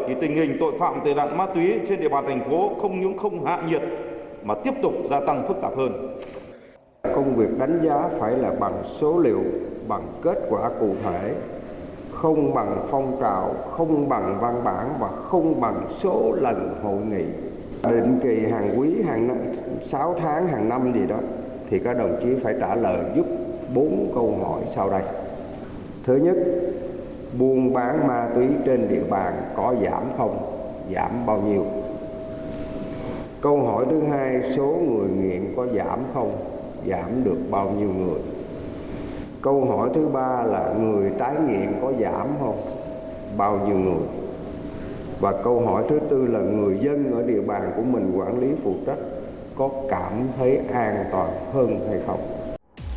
thì tình hình tội phạm tệ nạn ma túy trên địa bàn thành phố không những không hạ nhiệt mà tiếp tục gia tăng phức tạp hơn. Công việc đánh giá phải là bằng số liệu, bằng kết quả cụ thể, không bằng phong trào, không bằng văn bản và không bằng số lần hội nghị. Định kỳ hàng quý, hàng năm, 6 tháng, hàng năm gì đó thì các đồng chí phải trả lời giúp 4 câu hỏi sau đây. Thứ nhất, buôn bán ma túy trên địa bàn có giảm không? Giảm bao nhiêu? Câu hỏi thứ hai, số người nghiện có giảm không? Giảm được bao nhiêu người? Câu hỏi thứ ba là người tái nghiện có giảm không? Bao nhiêu người? Và câu hỏi thứ tư là người dân ở địa bàn của mình quản lý phụ trách có cảm thấy an toàn hơn hay không?